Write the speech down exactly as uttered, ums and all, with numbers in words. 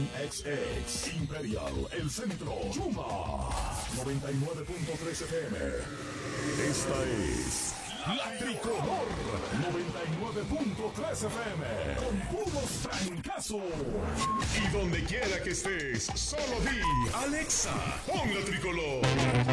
N X X, Imperial, El Centro, Chuma, noventa y nueve punto tres F M. Esta es La Tricolor, noventa y nueve punto tres F M, con puros francazos. Y donde quiera que estés, solo di, Alexa, pon La Tricolor.